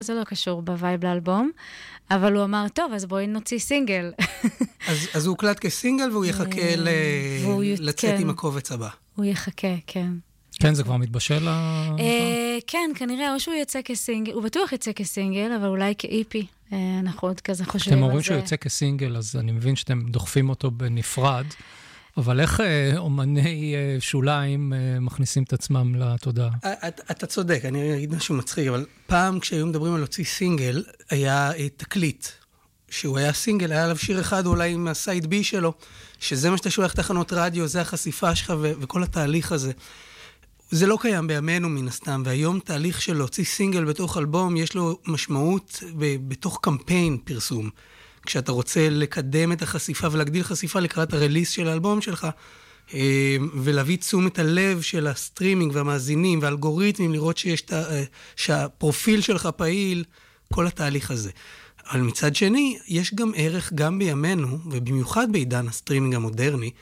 זה לא קשור בווייב לאלבום, אבל הוא אמר, טוב, אז בואי נוציא סינגל. אז הוא הוקלט כסינגל, והוא יחכה לצאת עם הקובץ הבא. הוא יחכה, כן. כן, זה כבר מתבשל? כן, כנראה, או שהוא יצא כסינגל, הוא בטוח יצא כסינגל, אבל אולי כאיפי. אנחנו עוד כזה חושבים על זה. אתם אומרים שהוא יוצא כסינגל, אז אני מבין שאתם דוחפים אותו בנפרד, אבל איך אומני שוליים מכניסים את עצמם לתודעה? אתה צודק, אני אגיד משהו מצחיק, אבל פעם כשהיו מדברים על להוציא סינגל, היה תקליט. שהוא היה סינגל, היה עליו שיר אחד אולי עם הסייד בי שלו, שזה מה שאתה שולח תחנות רדיו, זה החשיפה שלך וכל התהליך הזה. זה לא קיים בימינו מן הסתם, והיום תהליך של להוציא סינגל בתוך אלבום, יש לו משמעות בתוך קמפיין פרסום. כשאתה רוצה לקדם את החשיפה ולהגדיל חשיפה לקראת הרליס של האלבום שלך, ולהביא תשומת הלב של הסטרימינג והמאזינים והאלגוריתמים, לראות שהפרופיל שלך פעיל, כל התהליך הזה. אבל מצד שני, יש גם ערך גם בימינו, ובמיוחד בעידן הסטרימינג המודרני,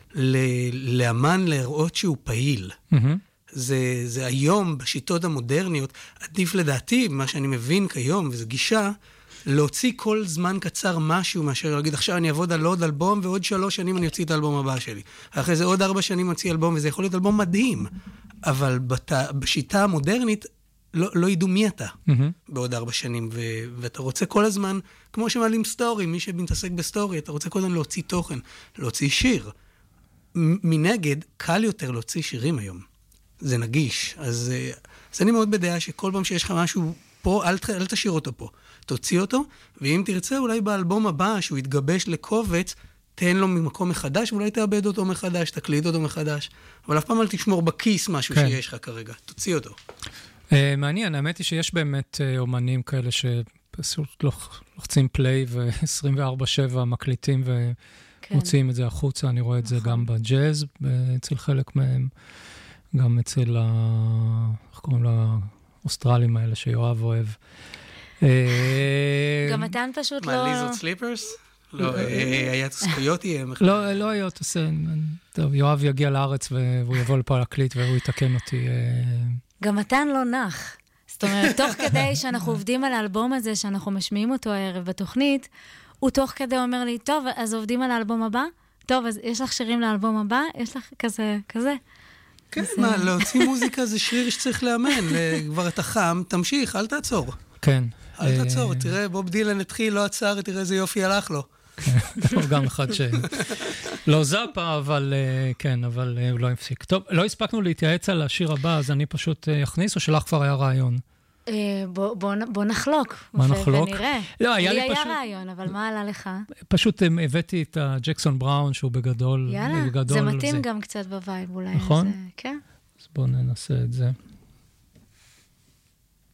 לאמן להראות שהוא פעיל. זה היום, בשיטות המודרניות, עדיף לדעתי, מה שאני מבין כיום, וזו גישה, להוציא כל זמן קצר משהו, מאשר להגיד, עכשיו אני אעבוד על עוד אלבום, ועוד 3 שנים אני אוציא את האלבום הבא שלי. אחרי זה עוד 4 שנים אוציא אלבום, וזה יכול להיות אלבום מדהים. אבל בשיטה המודרנית, לא ידעו מי אתה בעוד 4 שנים, ואתה רוצה כל הזמן, כמו שמעלים סטורי, מי שמתעסק בסטורי, אתה רוצה כל הזמן להוציא תוכן, להוציא שיר. מנגד, קל יותר להוציא שירים היום. זה נגיש. אז אני מאוד בדעה שכל פעם שיש לך משהו פה, אל תשאיר אותו פה. תוציא אותו, ואם תרצה, אולי באלבום הבא, שהוא יתגבש לקובץ, תן לו ממקום מחדש, ואולי תאבד אותו מחדש, תקליט אותו מחדש. אבל אף פעם אל תשמור בכיס משהו שיש לך כרגע. תוציא אותו. מעניין, האמת היא שיש באמת אומנים כאלה שפשוט לוחצים פליי ו-24/7 מקליטים ומוציאים את זה החוצה. אני רואה את זה גם בג'אז, אצל חלק מהם, גם אצל, איך קוראים לאוסטרלים האלה שיואב אוהב. גם מתן פשוט לא... מה, ליזרד סליפרס? לא, היה זכויות יהיה. לא היה תעשה. טוב, יואב יגיע לארץ והוא יבוא לפה להקליט והוא יתקן אותי. גם מתן לא נח. זאת אומרת, תוך כדי שאנחנו עובדים על האלבום הזה, שאנחנו משמיעים אותו הערב בתוכנית, הוא תוך כדי אומר לי, טוב, אז עובדים על האלבום הבא? טוב, אז יש לך שירים לאלבום הבא? יש לך כזה. כן, מה, להוציא מוזיקה זה שריר שצריך לאמן. כבר אתה חם, תמשיך, אל תעצור. כן. אל תעצור, תראה, בוב דילן התחיל, לא עצר, תראה איזה יופי הלך לו. גם אחד שלא זאפה, אבל כן, אבל הוא לא הפסיק. טוב, לא הספקנו להתייעץ על השיר הבא, אז אני פשוט אכניס, או שלך כבר היה רעיון? בוא נחלוק. מה נחלוק? ונראה. לא, לי היה רעיון, אבל מה עלה לך? פשוט הבאתי את ג'קסון בראון, שהוא בגדול. יאללה, זה מתאים גם קצת בווייב אולי. נכון? כן. אז בואו ננסה את זה.